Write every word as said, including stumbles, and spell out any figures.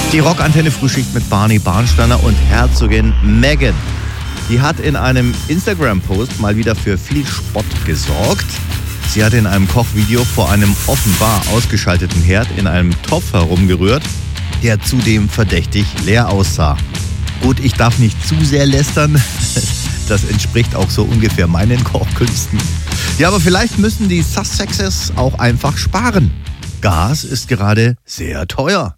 Die Rockantenne Frühschicht mit Barney Barnsteiner und Herzogin Meghan. Die hat in einem Instagram-Post mal wieder für viel Spott gesorgt. Sie hat in einem Kochvideo vor einem offenbar ausgeschalteten Herd in einem Topf herumgerührt, der zudem verdächtig leer aussah. Gut, ich darf nicht zu sehr lästern. Das entspricht auch so ungefähr meinen Kochkünsten. Ja, aber vielleicht müssen die Sussexes auch einfach sparen. Gas ist gerade sehr teuer.